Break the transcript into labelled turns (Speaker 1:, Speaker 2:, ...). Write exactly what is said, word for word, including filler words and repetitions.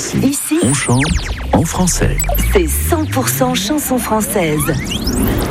Speaker 1: Ici,
Speaker 2: Ici,
Speaker 1: on chante en français.
Speaker 2: c'est cent pour cent chanson française.